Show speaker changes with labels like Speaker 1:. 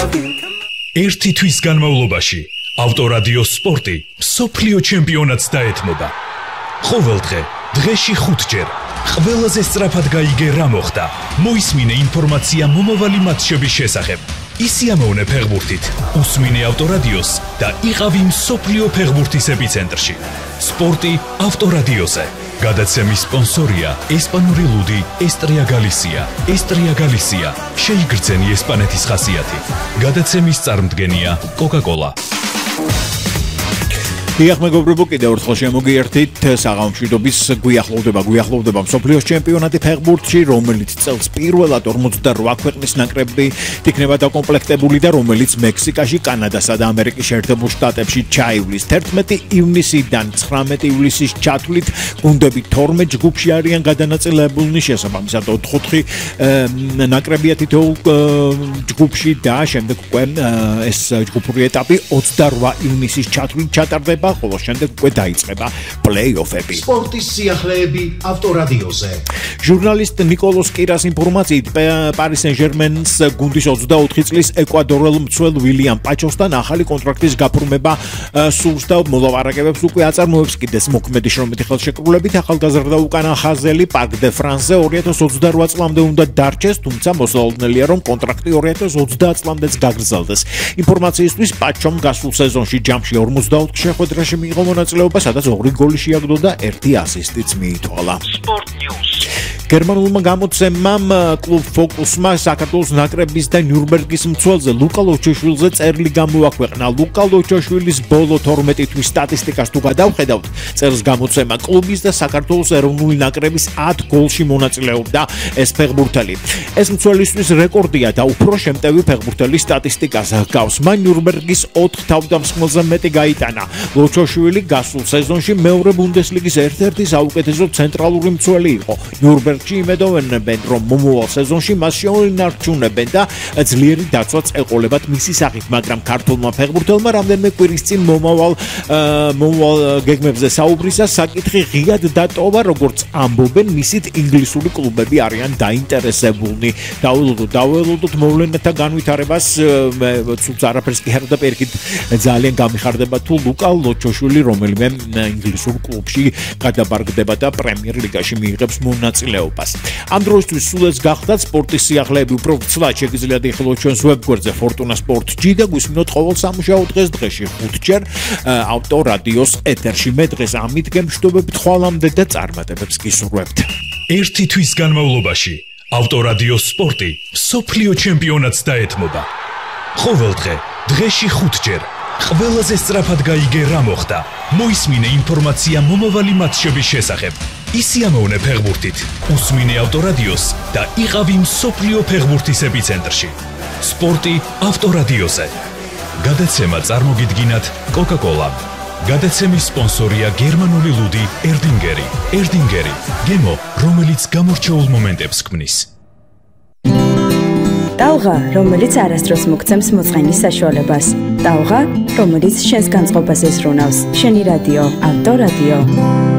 Speaker 1: ერთი თვის განმავლობაში ავტორადიო სპორტი მსოფლიო ჩემპიონატს დაეთმობა. ყოველდღე, დღეში 5 ჯერ. ყველაზე სწრაფად გაიგე რა მოხდა. მოისმინე ინფორმაცია მომავალი მატჩების შესახებ. ისიამოვნე ფეხბურთით, უსმინე ავტორადიოს და იყავი მსოფლიო ფეხბურთის ეპიცენტრში. სპორტი ავტორადიოზე. გადაცემის სპონსორია ესპანური ლუდი ესტრია გალისია. ესტრია გალისია. შეიგრძენი ესპანეთის ხასიათი. გადაცემის წარმდგენია კოკა-კოლა.
Speaker 2: მეგობრებო, კიდევ ერთხელ შემოგიერთით საღამომშვიდობის გვიახლოვდება მსოფლიოს ჩემპიონატი ფეხბურთში, რომელიც წელს პირველად 48 ქვეყნის ნაკრები იქნება დაკომპლექტებული და რომელიც მექსიკაში, კანადასა და ამერიკის შეერთებულ შტატებში ჩაივლის. 11 ივნისიდან 19 ივლისის ჩათვლით გუნდები 12 ჯგუფში არიან გადანაწილებულნი, შესაბამისად 4 ნაკრებია თითოეულ ჯგუფში და შემდეგ უკვე ეს ჯგუფური ეტაპი 28 ივნისის ჩათვლით ჩატარდება. ხოლო შემდეგ უკვე დაიწყება პლეი-ოფები.
Speaker 3: სპორტის სიახლეები ავტორადიოზე.
Speaker 2: ჟურნალისტ ნიკოლოს კირას ინფორმაციით, პარი სენ-ჟერმენის გუნდის 24 წლის ეკვადორელ მცველ ვილიამ პაჩოსთან ახალი კონტრაქტის გაფორმება სურს და მოლაპარაკებებს უკვე აწარმოებს. კიდეც მოქმედი შრომითი ხელშეკრულებით ახალგაზრდა უკანა ხაზელი პარკ დე ფრანსზე 2028 წლამდე უნდა დარჩეს, თუმცა მოსალოდნელია, რომ კონტრაქტი 2030 წლამდეც გაგრძელდეს. ინფორმაციისთვის პაჩომ გასულ სეზონში ჯამში 44 შეხვედრაში მიიღო მონაწილეობა, სადაც 2 გოლი შეაგდო და 1 ასისტიც მიითვალა.
Speaker 4: Sport News.
Speaker 2: გერმანულმა გამოცემამ კლუბ ფოკუსმა საქართველოს ნაკრების და ნიურნბერგის მცველზე ლუკა ლოჩაშვილზე წერილი გამოაქვეყნა. ლუკა ლოჩაშვილის ბოლო 12 თვის სტატისტიკას თუ გადავხედავთ, წერილს გამოცემა კლუბის და საქართველოს ეროვნული ნაკრების 10 გოლში მონაწილეობდა ეს ფეხბურთელი. ეს მცველისთვის რეკორდია და უფრო შემტევი ფეხბურთელის სტატისტიკას ჰგავს. მან ნიურნბერგის 4 თავდამსხმელზე მეტი გაიტანა. ლოჩაშვილი გასულ სეზონში მეორე ბუნდესლიგის ერთ-ერთი საუკეთესო ცენტრალური მცველი იყო. ნიურნბერგში იმედოვნებენ, რომ მომავალ სეზონში მას შეუნარჩუნებენ და ძლიერი დაცვაც ეყოლებათ მისი სახით, მაგრამ ქართულმა ფეხბურთელმა რამდენიმე კვირის წინ მომავალ გეგმებზე საუბრისას საკითხი ღიად დატოვა, როგორც ამბობენ, მისით ინგლისური კლუბები არიან დაინტერესებულნი. დაველოდოთ მოვლენათა განვითარებას, თუმცა არაფერს კი არ დაპირიქით, ძალიან გამიხარდება თუ ლუკა ლოჩაშვილი რომელიმე ინგლისურ კლუბში გადაბარგდება და პრემიერ ლიგაში მიიღებს მონაწილეობას. ამ დროისთვის სულ ეს გახდათ სპორტის სიახლეები, უფრო ცვლად შეგიძლიათ იხილოთ ჩვენს ვებგვერდზე Fortuna Sport G და გვისმინოთ ყოველ სამუშაო დღეს დღეში 5 ჯერ ავტორადიოს ეთერში. მე დღეს ამით გემშვიდობებით ხვალამდე და წარმატებებს გისურვებთ.
Speaker 1: ერთი თვის განმავლობაში ავტორადიო სპორტი მსოფლიო ჩემპიონატს დაეთმობა. ყოველდღე, დღეში 5 ჯერ. ყველაზე სწრაფად გაიგე რა მოხდა. მოისმინე ინფორმაცია მომავალი მატჩების შესახებ. ისიამოვნე ფეხბურთით, უსმინე ავტორადიოს და იყავი მსოფლიო ფეხბურთის ეპიცენტრში. სპორტი ავტორადიოზე. გადაცემა წარმოგიდგინათ კოკა-კოლა. გადაცემის სპონსორია გერმანული ლუდი ერდინგერი. ერდინგერი, გემო, რომელიც გამორჩეულ მომენტებს ქმნის.
Speaker 5: ტალღა, რომელიც არასდროს მოგცემს მოწყენის საშუალებას. ტალღა, რომელიც შენს განწყობას ეზრუნავს. შენი რადიო, ავტორადიო.